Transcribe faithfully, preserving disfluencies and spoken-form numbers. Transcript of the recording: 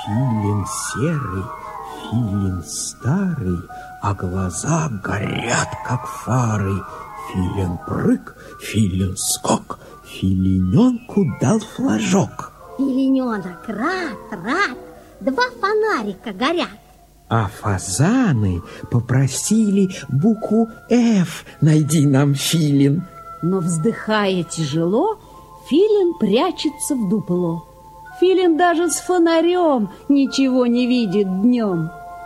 Филин серый, филин старый, а глаза горят, как фары. Филин прыг, филин скок, филиненку дал флажок. Филиненок рад, рад, два фонарика горят. А фазаны попросили букву «Ф» найди нам, Филин. Но, вздыхая тяжело, Филин прячется в дупло. Филин даже с фонарем ничего не видит днем.